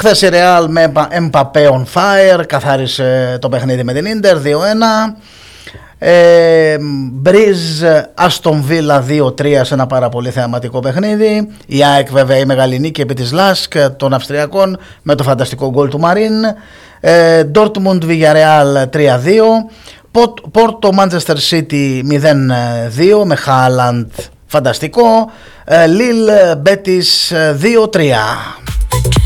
Χθες η Real με Mbappé on fire καθάρισε το παιχνίδι με την Ίντερ 2-1. Μπριζ Αστον Βίλα 2-3 σε ένα πάρα πολύ θεαματικό παιχνίδι. Η ΑΕΚ βέβαια η μεγάλη νίκη επί της Λάσκ των Αυστριακών με το φανταστικό γκολ του Μαρίν. Ντόρτμουντ Villarreal 3-2. Πόρτο Manchester City 0-2 με Χάλαντ φανταστικό. Λίλ Μπέτις 2-3.